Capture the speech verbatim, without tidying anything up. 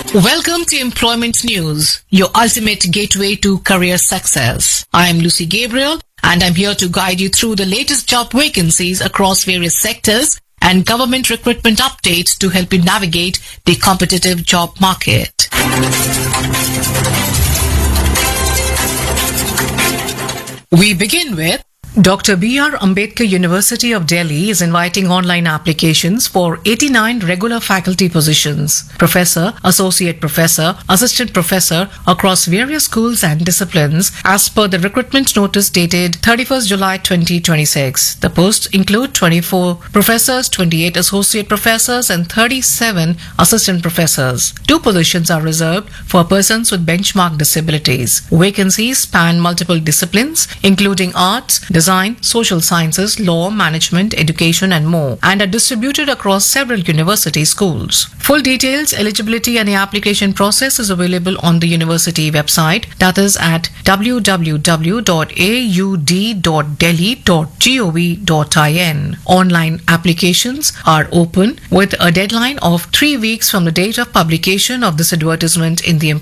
Welcome to Employment News, your ultimate gateway to career success. I am Lucy Gabriel and I'm here to guide you through the latest job vacancies across various sectors and government recruitment updates to help you navigate the competitive job market. We begin with Doctor B R Ambedkar University of Delhi is inviting online applications for eighty-nine regular faculty positions, professor, associate professor, assistant professor across various schools and disciplines as per the recruitment notice dated thirty-first July twenty twenty-six. The posts include twenty-four professors, twenty-eight associate professors and thirty-seven assistant professors. Two positions are reserved for persons with benchmark disabilities. Vacancies span multiple disciplines including arts, design, social sciences, law, management, education and more, and are distributed across several university schools. Full details, eligibility and the application process is available on the university website, that is at w w w dot a u d dot delhi dot gov dot in. Online applications are open with a deadline of three weeks from the date of publication of this advertisement in the